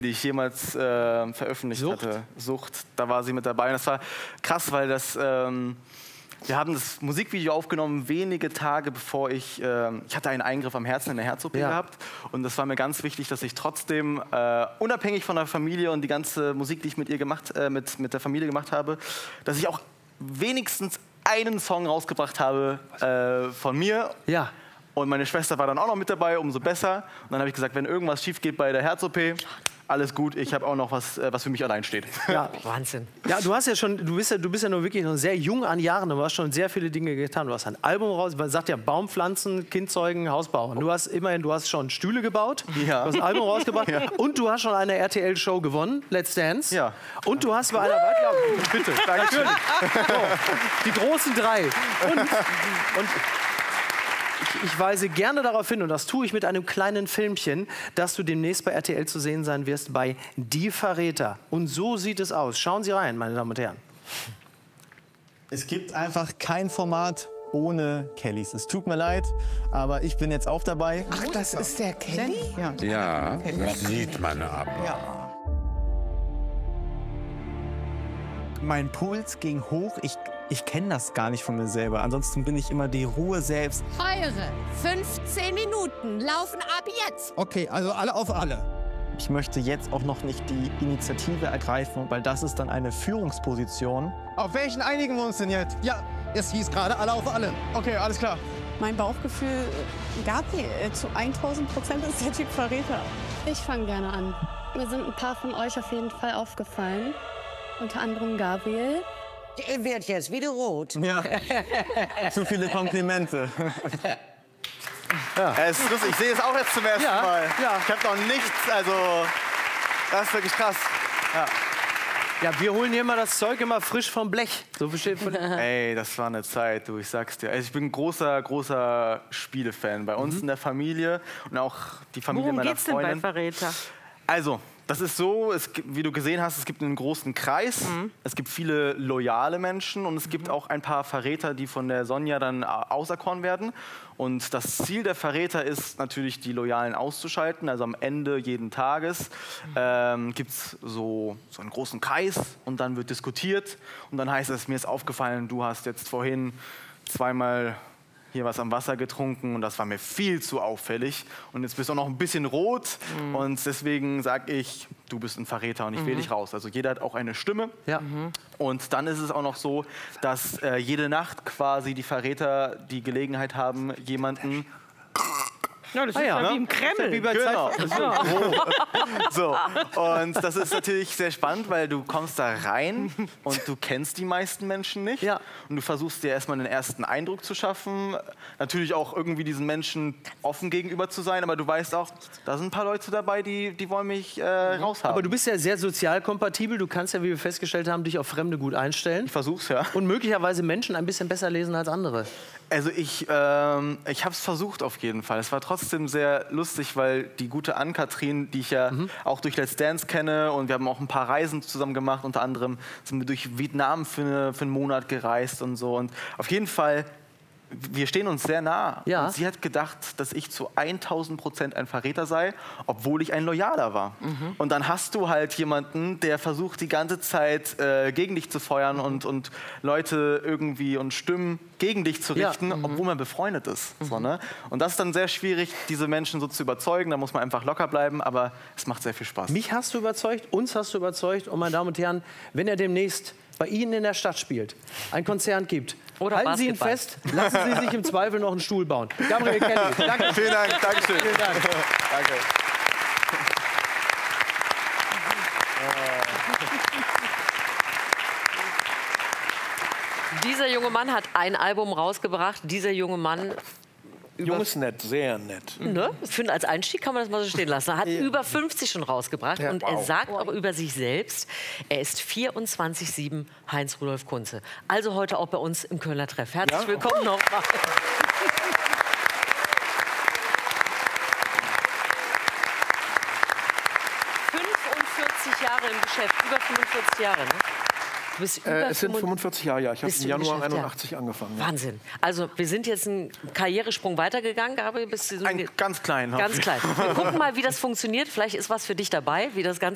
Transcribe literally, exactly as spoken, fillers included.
die ich jemals äh, veröffentlicht Sucht? hatte. Sucht, da war sie mit dabei. Und das war krass, weil das, ähm, wir haben das Musikvideo aufgenommen wenige Tage bevor ich, äh, ich hatte einen Eingriff am Herzen in der Herz-O P Ja. gehabt. Und das war mir ganz wichtig, dass ich trotzdem, äh, unabhängig von der Familie und die ganze Musik, die ich mit ihr gemacht, äh, mit, mit der Familie gemacht habe, dass ich auch wenigstens einen Song rausgebracht habe äh, von mir. Ja. Und meine Schwester war dann auch noch mit dabei, umso besser. Und dann habe ich gesagt, wenn irgendwas schief geht bei der Herz-O P, alles gut, ich habe auch noch was, äh, was für mich allein steht. Ja. Wahnsinn. Ja, du hast ja schon, du bist ja, du bist ja nur wirklich noch sehr jung an Jahren. Du hast schon sehr viele Dinge getan. Du hast ein Album raus, man sagt ja Baumpflanzen, Kind zeugen, Haus bauen. Du hast immerhin, du hast schon Stühle gebaut, Ja. du hast ein Album rausgebracht Ja. und du hast schon eine R T L-Show gewonnen, Let's Dance. Ja. Und du hast bei einer Weit ja, bitte, natürlich. So, die großen drei. Und, und ich, ich weise gerne darauf hin, und das tue ich mit einem kleinen Filmchen, dass du demnächst bei R T L zu sehen sein wirst bei Die Verräter. Und so sieht es aus. Schauen Sie rein, meine Damen und Herren. Es gibt einfach kein Format ohne Kellys. Es tut mir leid, aber ich bin jetzt auch dabei. Ach, das ist der Kelly? Ja. Ja, das sieht man aber. Ja. Mein Puls ging hoch. Ich, ich kenne das gar nicht von mir selber. Ansonsten bin ich immer die Ruhe selbst. Eure fünfzehn Minuten laufen ab jetzt. Okay, also alle auf alle. Ich möchte jetzt auch noch nicht die Initiative ergreifen, weil das ist dann eine Führungsposition. Auf welchen einigen wir uns denn jetzt? Ja, es hieß gerade alle auf alle. Okay, alles klar. Mein Bauchgefühl, Gabi, äh, zu tausend Prozent ist der Typ Verräter. Ich fange gerne an. Mir sind ein paar von euch auf jeden Fall aufgefallen. Unter anderem Gabriel. Er wird jetzt wieder rot. Ja, zu viele Komplimente. Ja. Es ist lustig, ich sehe es auch jetzt zum ersten Ja, Mal. ja. Ich habe noch nichts, also das ist wirklich krass. Ja. Ja, wir holen hier immer das Zeug immer frisch vom Blech. So versteht von Ey, das war eine Zeit, du, ich sag's dir. Also ich bin ein großer, großer Spielefan bei uns in der Familie und auch die Familie Worum meiner geht's denn bei Freundin. Verräter? Also, das ist so, es, gibt- wie du gesehen hast, es gibt einen großen Kreis, es gibt viele loyale Menschen und es gibt auch ein paar Verräter, die von der Sonja dann äh, auserkoren werden. Und das Ziel der Verräter ist natürlich, die Loyalen auszuschalten. Also am Ende jeden Tages ähm, gibt es so, so einen großen Kreis und dann wird diskutiert. Und dann heißt es, mir ist aufgefallen, du hast jetzt vorhin zweimal hier was am Wasser getrunken und das war mir viel zu auffällig. Und jetzt bist du auch noch ein bisschen rot und deswegen sage ich, du bist ein Verräter und ich wähle dich raus. Also jeder hat auch eine Stimme. Ja. Und dann ist es auch noch so, dass äh, jede Nacht quasi die Verräter die Gelegenheit haben, jemanden... Ja, das Ah, ist ja, ja ne? wie im Kreml. Wie bei Genau. Zeit. So, und das ist natürlich sehr spannend, weil du kommst da rein und du kennst die meisten Menschen nicht. Ja. Und du versuchst dir erstmal einen ersten Eindruck zu schaffen. Natürlich auch irgendwie diesen Menschen offen gegenüber zu sein, aber du weißt auch, da sind ein paar Leute dabei, die, die wollen mich äh, raushaben. Aber du bist ja sehr sozial kompatibel. Du kannst ja, wie wir festgestellt haben, dich auf Fremde gut einstellen. ich versuch's, ja. Und möglicherweise Menschen ein bisschen besser lesen als andere. Also ich, ähm, ich habe es versucht auf jeden Fall. Es war trotzdem sehr lustig, weil die gute Ann-Kathrin, die ich ja auch durch Let's Dance kenne und wir haben auch ein paar Reisen zusammen gemacht, unter anderem sind wir durch Vietnam für, eine, für einen Monat gereist und so. Und auf jeden Fall, wir stehen uns sehr nah. Ja. Und sie hat gedacht, dass ich zu tausend Prozent ein Verräter sei, obwohl ich ein Loyaler war. Und dann hast du halt jemanden, der versucht die ganze Zeit äh, gegen dich zu feuern und, und Leute irgendwie und Stimmen gegen dich zu Ja. richten, obwohl man befreundet ist. So, ne? Und das ist dann sehr schwierig, diese Menschen so zu überzeugen. Da muss man einfach locker bleiben, aber es macht sehr viel Spaß. Mich hast du überzeugt, uns hast du überzeugt. Und meine Damen und Herren, wenn er demnächst bei Ihnen in der Stadt spielt, ein Konzert gibt, Oder halten Sie ihn Basketball. fest, lassen Sie sich im Zweifel noch einen Stuhl bauen. Gabriel Kelly, danke. Vielen Dank, Dankeschön. Vielen Dank. Danke. Dieser junge Mann hat ein Album rausgebracht. Dieser junge Mann, Jung ist nett, sehr nett. ne? Ich finde, als Einstieg kann man das mal so stehen lassen. Er hat über fünfzig schon rausgebracht. Und er sagt auch über sich selbst, er ist vierundzwanzig sieben Heinz-Rudolf Kunze. Also heute auch bei uns im Kölner Treff. Herzlich Ja. willkommen nochmal. fünfundvierzig Jahre im Geschäft, über fünfundvierzig Jahre, ne? Du bist über Äh, es sind fünfund- fünfundvierzig Jahre, ja. Ich habe Bist im du im Januar Geschäft, ja. einundachtzig angefangen. Ja. Wahnsinn. Also wir sind jetzt einen Karrieresprung weitergegangen, Gabriel. Bist du so Ein ganz klein. ganz klein. Wir gucken mal, wie das funktioniert. Vielleicht ist was für dich dabei, wie das Ganze